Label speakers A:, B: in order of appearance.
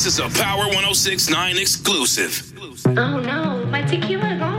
A: This is a Power 106.9 exclusive.
B: Oh no, my tequila gone.